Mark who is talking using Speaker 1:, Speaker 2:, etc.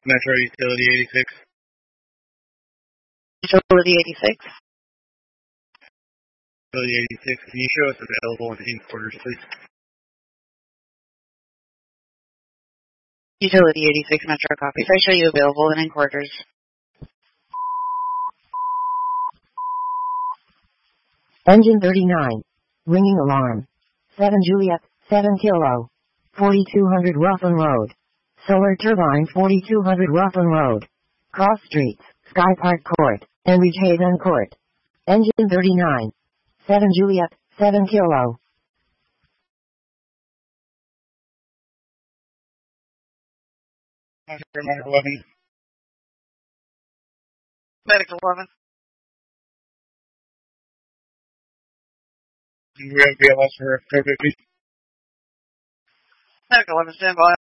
Speaker 1: Metro Utility 86.
Speaker 2: Utility 86.
Speaker 1: Utility 86, can you show us available in quarters, please?
Speaker 2: Utility 86, Metro copies. I show you available and in quarters.
Speaker 3: Engine 39. Ringing alarm. 7 Juliet, 7 Kilo. 4200 Ruffin Road. Solar Turbine 4200 Ruffin Road. Cross Streets, Sky Park Court, and Ridge Haven Court. Engine 39. 7 Juliet, 7 Kilo.
Speaker 1: Medical 11.
Speaker 2: Medical 11.
Speaker 1: Do we have BLS for 50?
Speaker 2: Medical 11, stand by.